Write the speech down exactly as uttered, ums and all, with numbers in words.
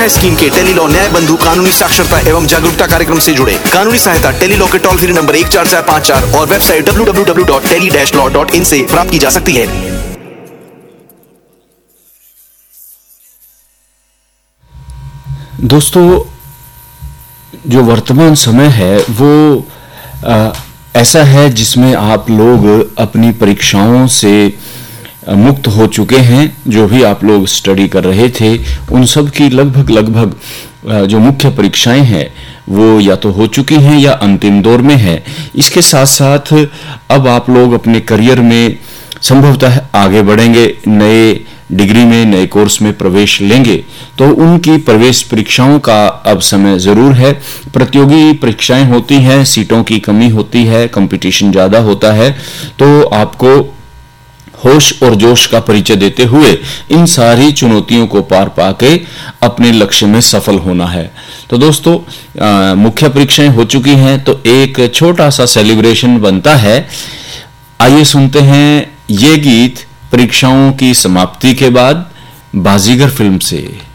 Scheme के Tele-Law न्याय बंधु कानूनी साक्षरता एवं जागरूकता कार्यक्रम से जुड़े। कानूनी सहायता टेलीलॉ के टोल फ्री नंबर एक चार चार पाँच चार और website W W W dot tele dash law dot in से प्राप्त की जा सकती है। दोस्तों, जो वर्तमान समय है वो आ, ऐसा है जिसमें आप लोग अपनी परीक्षाओं से मुक्त हो चुके हैं। जो भी आप लोग स्टडी कर रहे थे उन सब की लगभग लगभग जो मुख्य परीक्षाएं हैं वो या तो हो चुकी हैं या अंतिम दौर में है। इसके साथ साथ अब आप लोग अपने करियर में संभवतः आगे बढ़ेंगे, नए डिग्री में नए कोर्स में प्रवेश लेंगे, तो उनकी प्रवेश परीक्षाओं का अब समय जरूर है। प्रतियोगी परीक्षाएं होती हैं, सीटों की कमी होती है, कंपटीशन ज्यादा होता है, तो आपको होश और जोश का परिचय देते हुए इन सारी चुनौतियों को पार पाके अपने लक्ष्य में सफल होना है। तो दोस्तों, आ, मुख्य परीक्षाएं हो चुकी हैं तो एक छोटा सा सेलिब्रेशन बनता है। आइए सुनते हैं ये गीत परीक्षाओं की समाप्ति के बाद बाजीगर फिल्म से।